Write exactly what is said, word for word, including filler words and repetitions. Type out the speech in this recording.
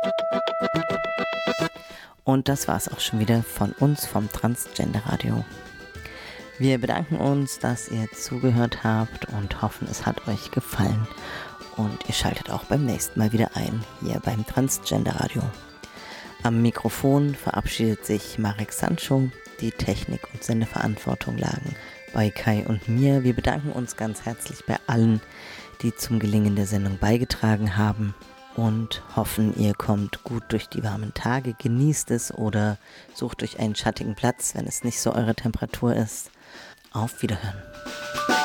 Und das war es auch schon wieder von uns vom Transgender Radio. Wir bedanken uns, dass ihr zugehört habt und hoffen, es hat euch gefallen. Und ihr schaltet auch beim nächsten Mal wieder ein, hier beim Transgender Radio. Am Mikrofon verabschiedet sich Marek Sancho. Die Technik und Sendeverantwortung lagen bei Kai und mir. Wir bedanken uns ganz herzlich bei allen, die zum Gelingen der Sendung beigetragen haben und hoffen, ihr kommt gut durch die warmen Tage, genießt es oder sucht euch einen schattigen Platz, wenn es nicht so eure Temperatur ist. Auf Wiederhören.